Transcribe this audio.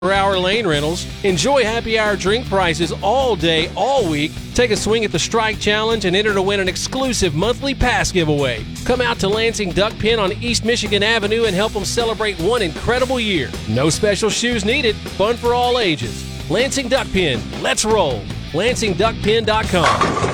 hour lane rentals. Enjoy happy hour drink prices all day, all week. Take a swing at the Strike Challenge and enter to win an exclusive monthly pass giveaway. Come out to Lansing Duck Pen on East Michigan Avenue and help them celebrate one incredible year. No special shoes needed. Fun for all ages. Lansing Duck Pen. Let's roll. LansingDuckPen.com.